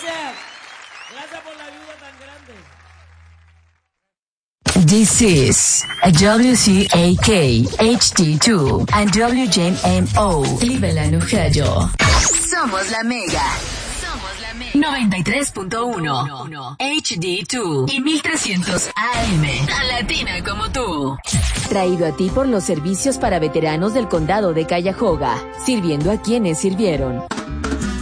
Gracias. Gracias por la ayuda tan grande. This is a WCAK HD2 and WJMO Cleveland, Ohio. Somos la Mega. 93.1 HD2 y 1300 AM. Tan latina como tú. Traído a ti por los servicios para veteranos del condado de Cuyahoga, sirviendo a quienes sirvieron.